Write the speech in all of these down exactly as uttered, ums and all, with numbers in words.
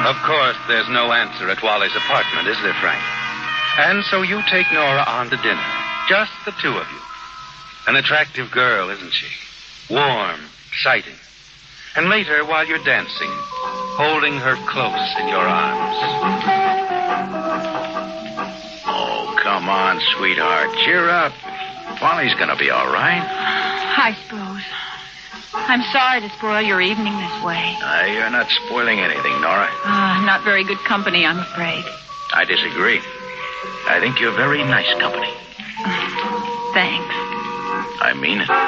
Of course, there's no answer at Wally's apartment, is there, Frank? And so you take Nora on to dinner. Just the two of you. An attractive girl, isn't she? Warm, exciting. And later, while you're dancing, holding her close in your arms. Oh, come on, sweetheart. Cheer up. Wally's gonna be all right. I suppose. I'm sorry to spoil your evening this way. Uh, you're not spoiling anything, Nora. Ah, not very good company, I'm afraid. I disagree. I think you're very nice company. Thanks. I mean it.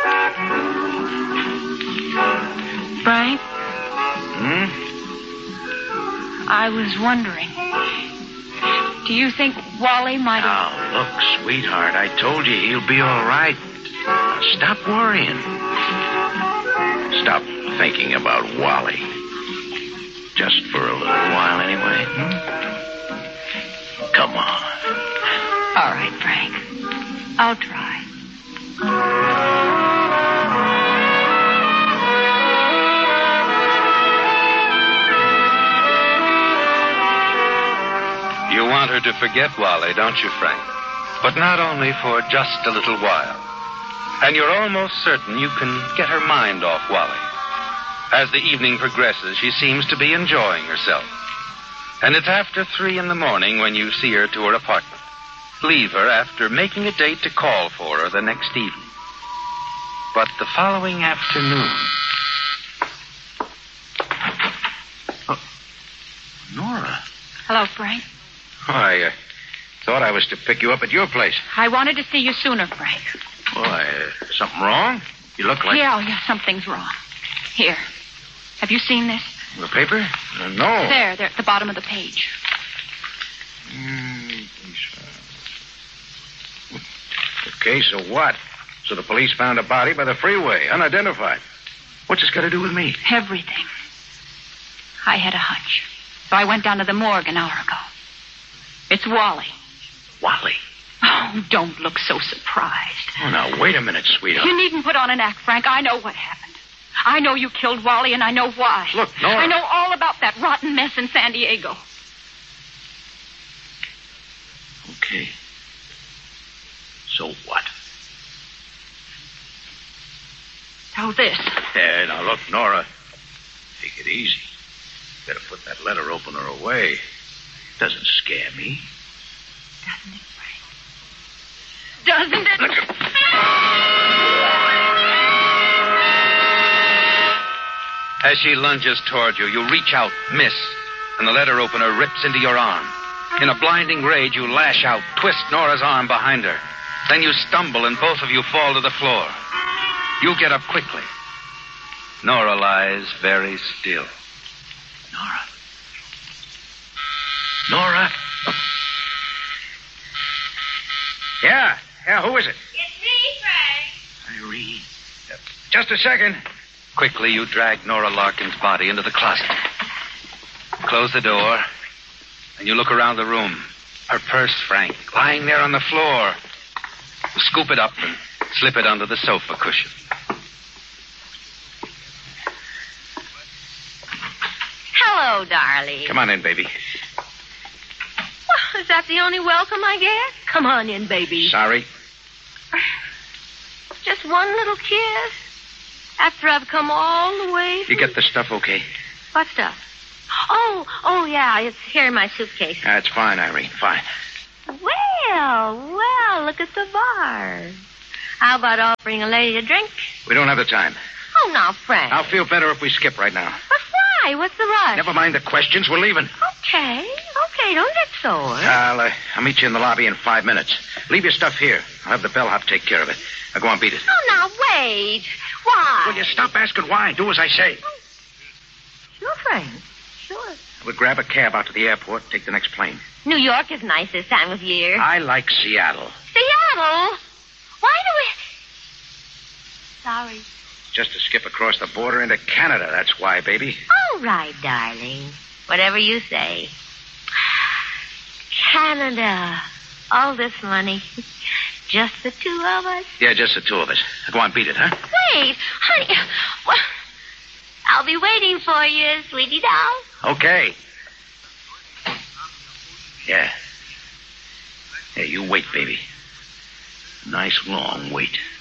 Frank? Hmm? I was wondering. Do you think Wally might have... Now, look, sweetheart, I told you he'll be all right. Now, stop worrying. Stop thinking about Wally. Just for a little while, anyway. Hmm? Come on. All right, Frank. I'll try. You want her to forget Wally, don't you, Frank? But not only for just a little while. And you're almost certain you can get her mind off Wally. As the evening progresses, she seems to be enjoying herself. And it's after three in the morning when you see her to her apartment. Leave her after making a date to call for her the next evening. But the following afternoon... Oh, Nora. Hello, Frank. Oh, I uh, thought I was to pick you up at your place. I wanted to see you sooner, Frank. Boy, uh, something wrong? You look like... Yeah, yeah, something's wrong. Here. Have you seen this? The paper? Uh, no. There, there, at the bottom of the page. Mm, okay, so what? So the police found a body by the freeway, unidentified. What's this got to do with me? Everything. I had a hunch. So I went down to the morgue an hour ago. It's Wally. Wally? Oh, don't look so surprised. Oh, now, wait a minute, sweetheart. You needn't put on an act, Frank. I know what happened. I know you killed Wally, and I know why. Look, Nora... I know all about that rotten mess in San Diego. Okay. So what? So this. Yeah, now, look, Nora. Take it easy. Better put that letter opener away. Doesn't scare me. Doesn't it, Frank? Doesn't it? Look at... As she lunges toward you, you reach out, miss, and the letter opener rips into your arm. In a blinding rage, you lash out, twist Nora's arm behind her. Then you stumble, and both of you fall to the floor. You get up quickly. Nora lies very still. Nora. Nora? Yeah, yeah, who is it? It's me, Frank. Irene. Uh, just a second. Quickly, you drag Nora Larkin's body into the closet. Close the door, and you look around the room. Her purse, Frank, lying there on the floor. You scoop it up and slip it under the sofa cushion. Hello, darling. Come on in, baby. Well, is that the only welcome I get? Come on in, baby. Sorry. Just one little kiss? After I've come all the way from... You get the stuff okay? What stuff? Oh, oh, yeah, it's here in my suitcase. That's fine, Irene, fine. Well, well, look at the bar. How about offering a lady a drink? We don't have the time. Oh, now, Frank. I'll feel better if we skip right now. But why? What's the rush? Never mind the questions. We're leaving. Okay, okay, don't get sore. I'll, uh, I'll meet you in the lobby in five minutes. Leave your stuff here. I'll have the bellhop take care of it. Now, go on, beat it. Oh, now, wait. Why? Will you stop asking why? Do as I say. Sure, Frank. Sure. We'll grab a cab out to the airport, take the next plane. New York is nice this time of year. I like Seattle. Seattle? Why do we... Sorry. Just to skip across the border into Canada, that's why, baby. All right, darling. Whatever you say. Canada. All this money. Just the two of us? Yeah, just the two of us. Go on, beat it, huh? Wait, honey. Well, I'll be waiting for you, sweetie doll. Okay. Yeah. Hey, you wait, baby. Nice long wait.